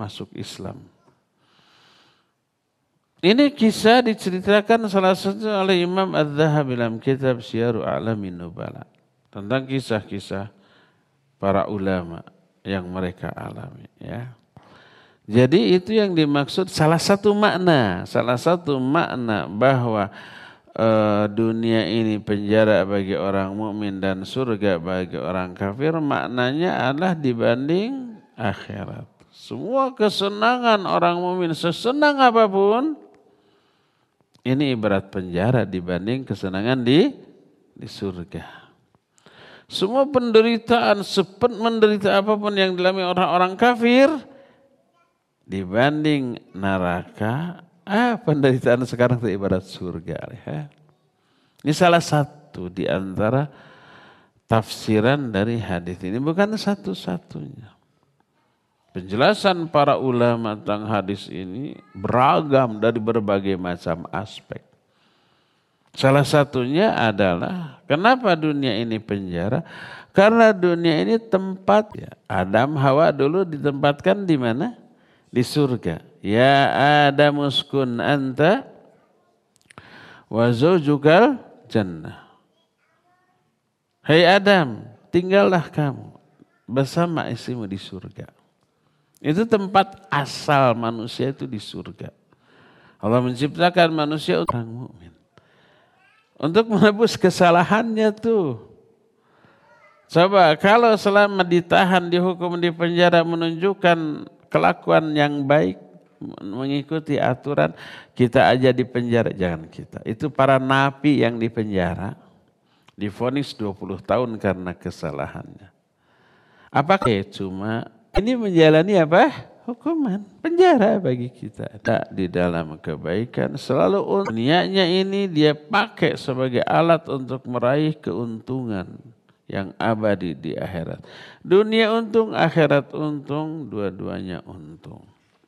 masuk Islam. Ini kisah diceritakan salah satu oleh Imam Az-Zahabi dalam kitab Syiarul A'lamin Nubala. Tentang kisah-kisah para ulama yang mereka alami. Ya. Jadi itu yang dimaksud salah satu makna bahwa dunia ini penjara bagi orang mukmin dan surga bagi orang kafir, maknanya adalah dibanding akhirat. Semua kesenangan orang mukmin sesenang apapun, ini ibarat penjara dibanding kesenangan di surga. Semua penderitaan, menderita apapun yang dialami orang-orang kafir, dibanding neraka, penderitaan sekarang itu ibarat surga. Ya. Ini salah satu di antara tafsiran dari hadis ini, bukan satu-satunya. Penjelasan para ulama tentang hadis ini beragam dari berbagai macam aspek. Salah satunya adalah kenapa dunia ini penjara? Karena dunia ini tempat Adam Hawa dulu ditempatkan di mana? Di surga. Ya Adam uskun anta wa zawjukal jannah. Hai Adam, tinggallah kamu bersama istrimu di surga. Itu tempat asal manusia itu di surga. Allah menciptakan manusia orang mukmin. Untuk menebus kesalahannya tuh. Coba kalau selama ditahan, dihukum, di penjara menunjukkan kelakuan yang baik, mengikuti aturan, kita aja di penjara, jangan kita. Itu para nabi yang di penjara, divonis 20 tahun karena kesalahannya. Apakah cuma ini menjalani apa? Hukuman, penjara bagi kita. Tak di dalam kebaikan, selalu niatnya ini dia pakai sebagai alat untuk meraih keuntungan yang abadi di akhirat. Dunia untung, akhirat untung, dua-duanya untung.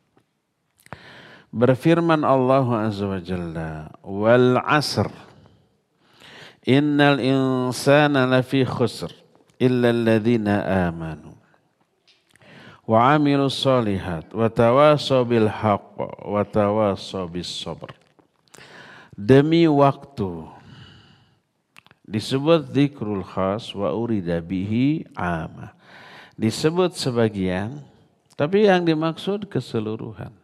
Berfirman Allah Azza wa Jalla, wal asr, innal insana lafi khusr, illa alladhina amanu. Wa amilus solihat wa tawasaw bil haqq wa tawasaw bis sabr. Demi waktu disebut dzikrul khas wa urida bihi amah. Disebut sebagian tapi yang dimaksud keseluruhan.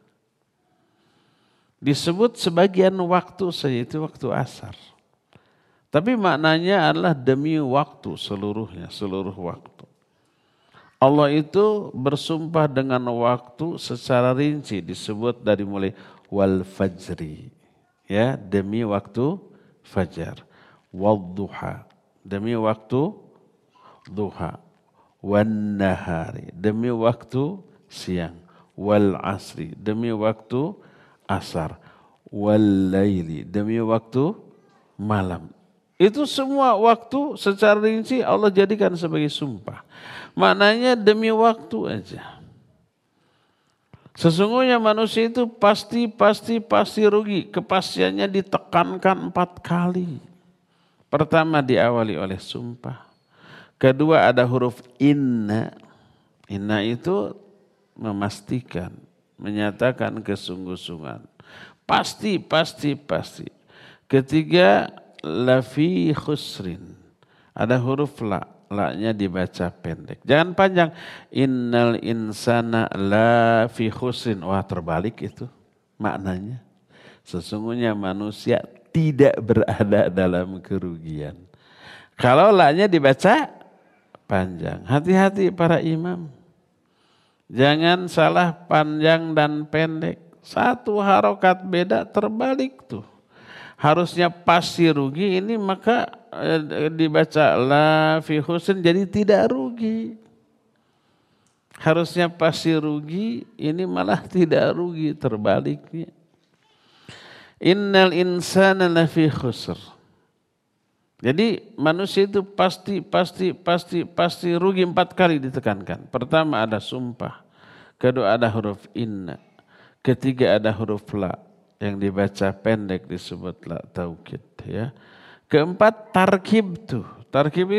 Disebut sebagian waktu saja, itu waktu asar. Tapi maknanya adalah demi waktu seluruhnya, seluruh waktu. Allah itu bersumpah dengan waktu secara rinci, disebut dari mulai wal fajri, ya, demi waktu fajar, wal duha, demi waktu duha, wan nahari, demi waktu siang, wal asri, demi waktu asar, wal laili, demi waktu malam. Itu semua waktu secara rinci Allah jadikan sebagai sumpah. Maknanya demi waktu aja. Sesungguhnya manusia itu pasti rugi. Kepastiannya ditekankan 4 kali. Pertama diawali oleh sumpah. Kedua ada huruf inna. Inna itu memastikan, menyatakan kesungguh-sungguhan. Pasti. Ketiga lafi khusrin. Ada huruf la. La-nya dibaca pendek. Jangan panjang. Innal insana la fi khusrin. Wah, terbalik itu maknanya. Sesungguhnya manusia tidak berada dalam kerugian. Kalau la-nya dibaca panjang. Hati-hati para imam. Jangan salah panjang dan pendek. Satu harokat beda terbalik tuh. Harusnya pasti rugi, ini maka dibaca la fi khusrin jadi tidak rugi. Harusnya pasti rugi, ini malah tidak rugi, terbaliknya. Innal insana lafi khusr. Jadi manusia itu pasti rugi 4 kali ditekankan. Pertama ada sumpah, kedua ada huruf inna, ketiga ada huruf la. Yang dibaca pendek disebut la taukid, ya. Keempat tarkib tuh. Tarkib